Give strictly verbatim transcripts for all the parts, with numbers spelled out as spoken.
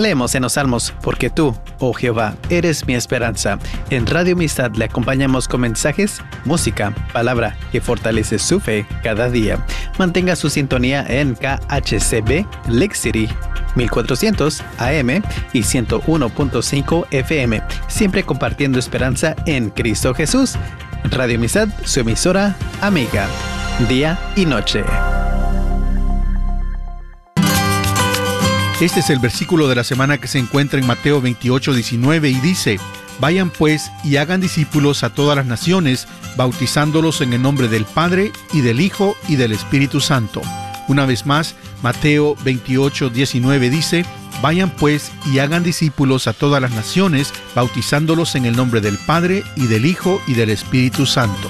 Leemos en los Salmos, porque tú, oh Jehová, eres mi esperanza. En Radio Amistad le acompañamos con mensajes, música, palabra que fortalece su fe cada día. Mantenga su sintonía en K H C B Lake City mil cuatrocientos A M y ciento uno punto cinco F M, siempre compartiendo esperanza en Cristo Jesús. Radio Amistad, su emisora amiga, día y noche. Este es el versículo de la semana que se encuentra en Mateo veintiocho, diecinueve y dice: Vayan pues y hagan discípulos a todas las naciones, bautizándolos en el nombre del Padre y del Hijo y del Espíritu Santo. Una vez más, Mateo veintiocho, diecinueve dice: Vayan pues y hagan discípulos a todas las naciones, bautizándolos en el nombre del Padre y del Hijo y del Espíritu Santo.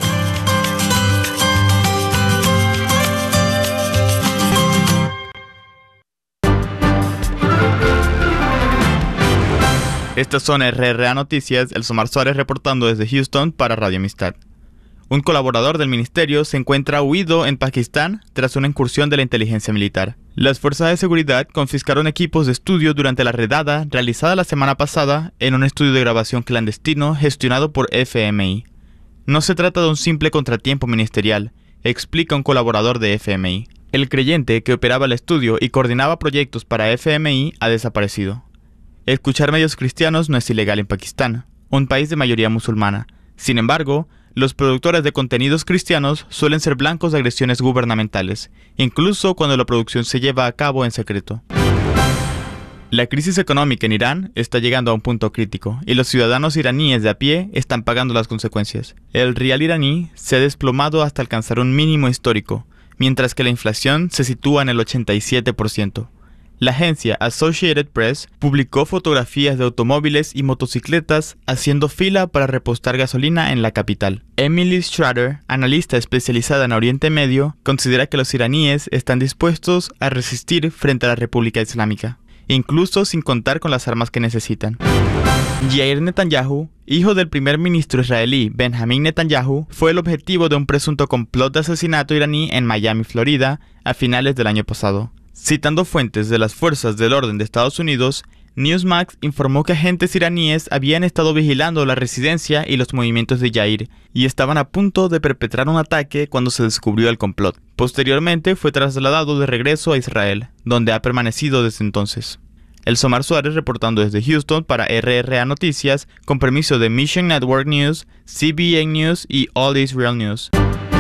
Estas son R R A Noticias, el Somar Suárez reportando desde Houston para Radio Amistad. Un colaborador del ministerio se encuentra huido en Pakistán tras una incursión de la inteligencia militar. Las fuerzas de seguridad confiscaron equipos de estudio durante la redada realizada la semana pasada en un estudio de grabación clandestino gestionado por F M I. No se trata de un simple contratiempo ministerial, explica un colaborador de F M I. El creyente que operaba el estudio y coordinaba proyectos para F M I ha desaparecido. Escuchar medios cristianos no es ilegal en Pakistán, un país de mayoría musulmana. Sin embargo, los productores de contenidos cristianos suelen ser blancos de agresiones gubernamentales, incluso cuando la producción se lleva a cabo en secreto. La crisis económica en Irán está llegando a un punto crítico, y los ciudadanos iraníes de a pie están pagando las consecuencias. El rial iraní se ha desplomado hasta alcanzar un mínimo histórico, mientras que la inflación se sitúa en el ochenta y siete por ciento. La agencia Associated Press publicó fotografías de automóviles y motocicletas haciendo fila para repostar gasolina en la capital. Emily Strader, analista especializada en Oriente Medio, considera que los iraníes están dispuestos a resistir frente a la República Islámica, incluso sin contar con las armas que necesitan. Yair Netanyahu, hijo del primer ministro israelí Benjamin Netanyahu, fue el objetivo de un presunto complot de asesinato iraní en Miami, Florida, a finales del año pasado. Citando fuentes de las fuerzas del orden de Estados Unidos, Newsmax informó que agentes iraníes habían estado vigilando la residencia y los movimientos de Yair y estaban a punto de perpetrar un ataque cuando se descubrió el complot. Posteriormente fue trasladado de regreso a Israel, donde ha permanecido desde entonces. El Somar Suárez reportando desde Houston para R R A Noticias con permiso de Mission Network News, C B N News y All Israel News.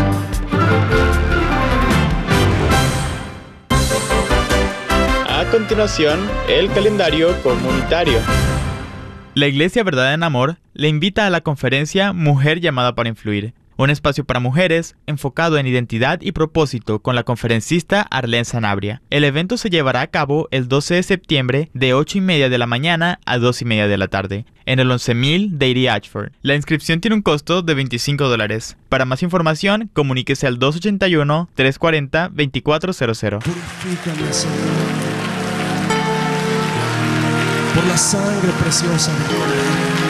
A continuación, el calendario comunitario. La Iglesia Verdad en Amor le invita a la conferencia Mujer llamada para influir, un espacio para mujeres enfocado en identidad y propósito con la conferencista Arlene Sanabria. El evento se llevará a cabo el doce de septiembre de ocho y media de la mañana a dos y media de la tarde, en el once mil Dairy Ashford. La inscripción tiene un costo de veinticinco dólares. Para más información, comuníquese al dos ochenta y uno, trescientos cuarenta, veinticuatro cero cero. Purifícame, Señor, por la sangre preciosa de tu Hijo.